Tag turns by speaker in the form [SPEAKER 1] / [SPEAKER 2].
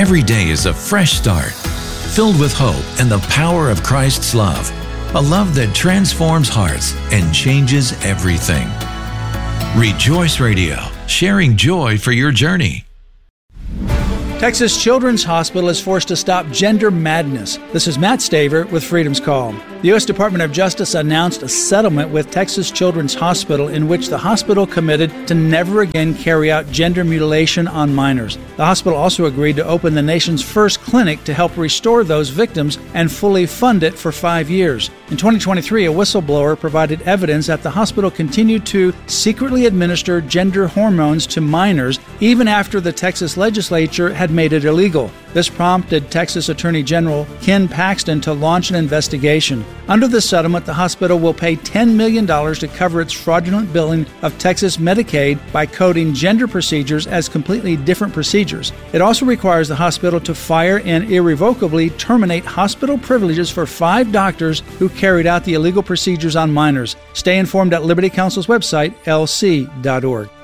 [SPEAKER 1] Every day is a fresh start, filled with hope and the power of Christ's love, a love that transforms hearts and changes everything. Rejoice Radio, sharing joy for your journey.
[SPEAKER 2] Texas Children's Hospital is forced to stop gender madness. This is Matt Staver with Freedom's Call. The U.S. Department of Justice announced a settlement with Texas Children's Hospital in which the hospital committed to never again carry out gender mutilation on minors. The hospital also agreed to open the nation's first clinic to help restore those victims and fully fund it for 5 years. In 2023, a whistleblower provided evidence that the hospital continued to secretly administer gender hormones to minors even after the Texas legislature had made it illegal. This prompted Texas Attorney General Ken Paxton to launch an investigation. Under the settlement, the hospital will pay $10 million to cover its fraudulent billing of Texas Medicaid by coding gender procedures as completely different procedures. It also requires the hospital to fire and irrevocably terminate hospital privileges for 5 doctors who carried out the illegal procedures on minors. Stay informed at Liberty Counsel's website, lc.org.